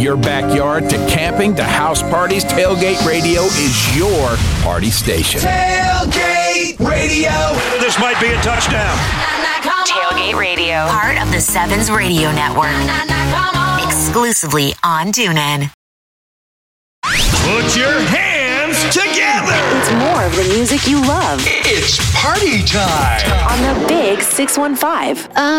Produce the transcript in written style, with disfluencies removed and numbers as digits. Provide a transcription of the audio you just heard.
your backyard to camping to house parties, Tailgate Radio is your party station. Tailgate Radio. This might be a touchdown. Tailgate Radio, part of the Sevens Radio Network. Exclusively on TuneIn. Put your hands together. It's more of the music you love. It's party time On the Big 615.